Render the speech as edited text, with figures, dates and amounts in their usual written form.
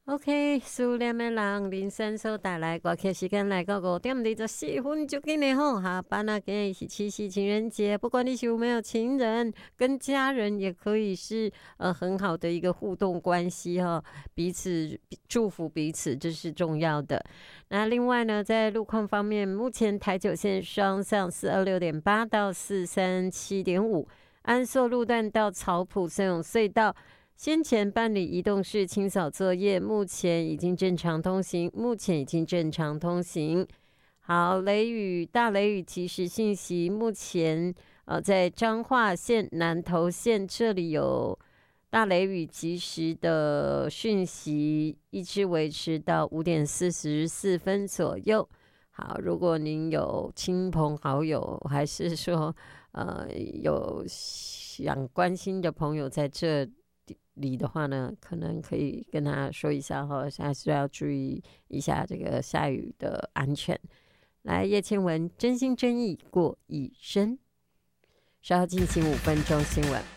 OK，思念的人，林森所带来歌曲时间来到5:24，就紧的吼。下班啊，今日是七夕情人节，不管你是有没有情人，跟家人也可以是很好的一个互动关系哈，彼此祝福彼此，这是重要的。那另外呢，在路况方面，目前台九线双向426.8到437.5，安朔路段到草埔森永隧道。先前办理移动式清扫作业，目前已经正常通行。好，大雷雨及时信息，目前在彰化县南投县这里有大雷雨及时的讯息，一直维持到5:44左右。好，如果您有亲朋好友，还是说有想关心的朋友在这里的话呢，可能可以跟他说一下哈，还是要注意一下这个下雨的安全。来，叶倩文真心真意过一生，稍后进行5分钟新闻。